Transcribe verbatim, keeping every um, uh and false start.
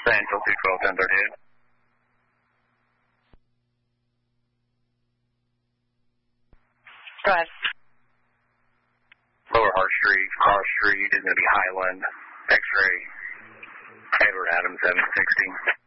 Angel two twelve ten thirty-eight. Go ahead. Lower Hart Street, Cross Street is going to be Highland, X-ray, Edward Adams seven sixty.